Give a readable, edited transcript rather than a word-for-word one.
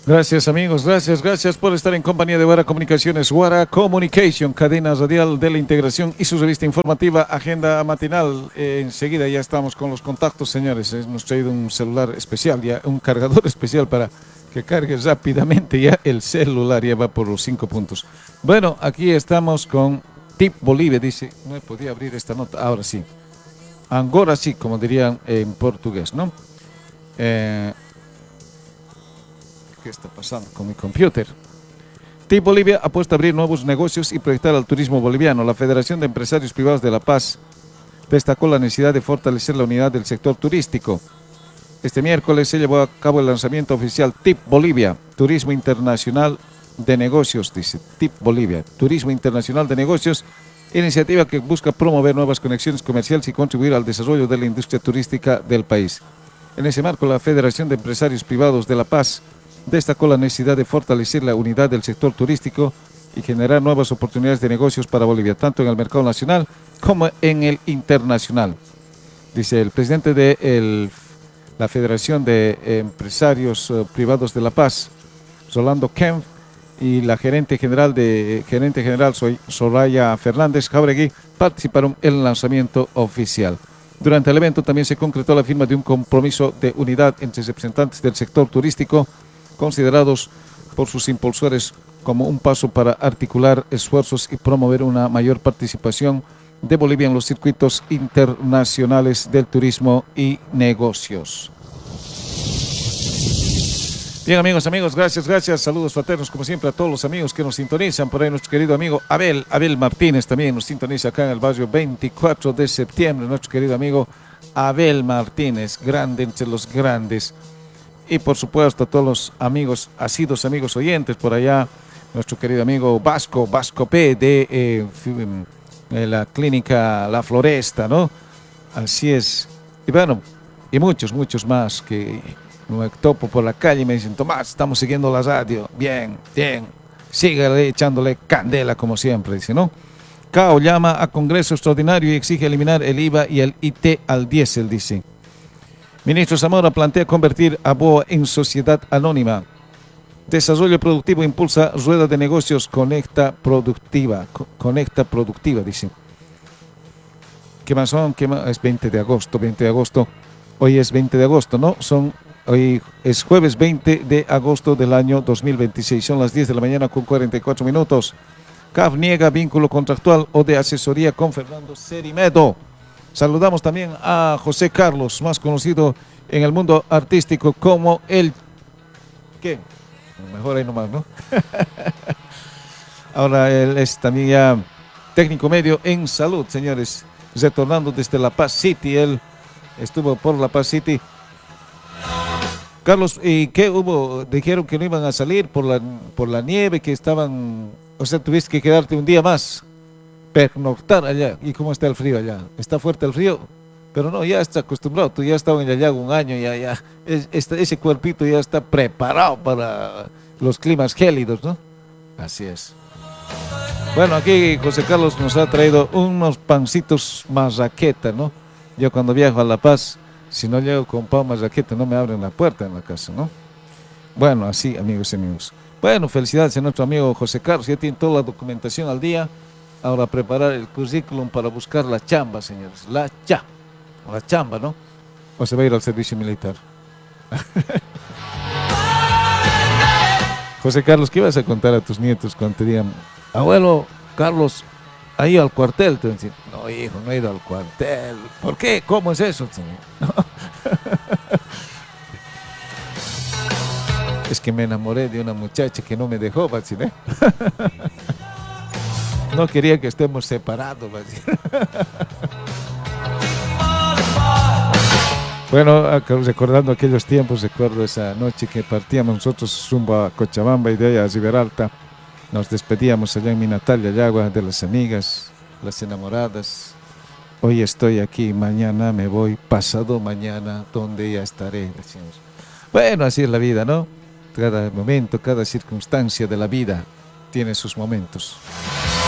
Gracias amigos, gracias por estar en compañía de Guara Comunicaciones, Guara Communication, cadena radial de la integración y su revista informativa Agenda Matinal. Enseguida ya estamos con los contactos, señores. Hemos traído un celular especial, ya un cargador especial para que cargue rápidamente ya el celular, ya va por los 5 puntos. Bueno, aquí estamos con Tip Bolivia, dice, no podía abrir esta nota, ahora sí. Ahora sí, como dirían en portugués, ¿no? ¿Qué está pasando con mi computer? TIP Bolivia apuesta a abrir nuevos negocios y proyectar al turismo boliviano. La Federación de Empresarios Privados de La Paz destacó la necesidad de fortalecer la unidad del sector turístico. Este miércoles se llevó a cabo el lanzamiento oficial TIP Bolivia, Turismo Internacional de Negocios, dice TIP Bolivia, Turismo Internacional de Negocios, iniciativa que busca promover nuevas conexiones comerciales y contribuir al desarrollo de la industria turística del país. En ese marco, la Federación de Empresarios Privados de La Paz destacó la necesidad de fortalecer la unidad del sector turístico y generar nuevas oportunidades de negocios para Bolivia, tanto en el mercado nacional como en el internacional. Dice el presidente de la Federación de Empresarios Privados de La Paz, Rolando Kempf, y la gerente general Soraya Fernández Jauregui participaron en el lanzamiento oficial. Durante el evento también se concretó la firma de un compromiso de unidad entre representantes del sector turístico, considerados por sus impulsores como un paso para articular esfuerzos y promover una mayor participación de Bolivia en los circuitos internacionales del turismo y negocios. Bien amigos, gracias, saludos fraternos como siempre a todos los amigos que nos sintonizan. Por ahí nuestro querido amigo Abel Martínez también nos sintoniza acá en el barrio 24 de septiembre, nuestro querido amigo Abel Martínez, grande entre los grandes. Y por supuesto a todos los amigos, asidos amigos oyentes por allá, nuestro querido amigo Vasco P de la clínica La Floresta, ¿no? Así es. Y bueno, y muchos más que me topo por la calle y me dicen, Tomás, estamos siguiendo la radio, bien, sígale echándole candela como siempre, dice, ¿no? CAO llama a Congreso Extraordinario y exige eliminar el IVA y el IT al diésel, dice. Ministro Zamora plantea convertir a BOA en sociedad anónima. Desarrollo productivo impulsa rueda de negocios Conecta Productiva, dice. ¿Qué más son? Es 20 de agosto. Hoy es 20 de agosto, ¿no? Hoy es jueves 20 de agosto del año 2026. Son las 10 de la mañana con 44 minutos. CAF niega vínculo contractual o de asesoría con Fernando Cerimedo. Saludamos también a José Carlos, más conocido en el mundo artístico como el... ¿Qué? Mejor ahí nomás, ¿no? Ahora él es también ya técnico medio en salud, señores. Retornando desde La Paz City, él estuvo por La Paz City. Carlos, ¿y qué hubo? Dijeron que no iban a salir por la nieve, que estaban... O sea, tuviste que quedarte un día más, pernoctar allá. ¿Y cómo está el frío allá? ¿Está fuerte el frío? Pero no, ya está acostumbrado. Tú ya has estado en allá un año, ya ese cuerpito ya está preparado para los climas gélidos, ¿no? Así es. Bueno, aquí José Carlos nos ha traído unos pancitos marraqueta, ¿no? Yo cuando viajo a La Paz, si no llego con pan marraqueta, no me abren la puerta en la casa, ¿no? Bueno, así, amigos y amigos. Bueno, felicidades a nuestro amigo José Carlos, ya tiene toda la documentación al día. Ahora preparar el currículum para buscar la chamba, señores. La chamba, ¿no? O se va a ir al servicio militar. José Carlos, ¿qué vas a contar a tus nietos cuando te digan, abuelo, Carlos, ha ido al cuartel? Te dicen, no, hijo, no he ido al cuartel. ¿Por qué? ¿Cómo es eso? ¿No? Es que me enamoré de una muchacha que no me dejó, ¿sí? No quería que estemos separados. Bueno, recordando aquellos tiempos, recuerdo esa noche que partíamos nosotros rumbo a Cochabamba y de allá a Riberalta. Nos despedíamos allá en mi natal Yayagua de las amigas, las enamoradas. Hoy estoy aquí, mañana me voy, pasado mañana, donde ya estaré, decimos. Bueno, así es la vida, ¿no? Cada momento, cada circunstancia de la vida tiene sus momentos.